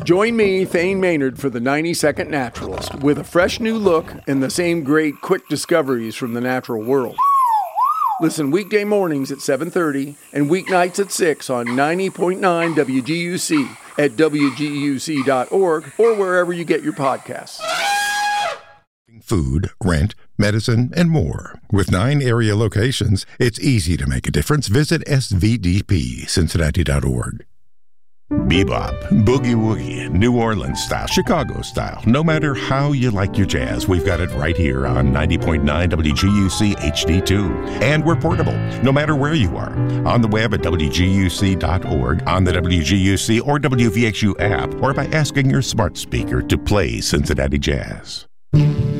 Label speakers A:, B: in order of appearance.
A: Join me, Thane Maynard, for the 90-Second Naturalist, with a fresh new look and the same great quick discoveries from the natural world. Listen weekday mornings at 7:30 and weeknights at 6 on 90.9 WGUC at WGUC.org or wherever you get your podcasts.
B: Food, rent, medicine, and more. With 9 area locations, it's easy to make a difference. Visit svdpcincinnati.org. Bebop, boogie woogie, New Orleans style, Chicago style. No matter how you like your jazz, we've got it right here on 90.9 WGUC HD2. And we're portable, no matter where you are. On the web at WGUC.org, on the WGUC or WVXU app, or by asking your smart speaker to play Cincinnati Jazz.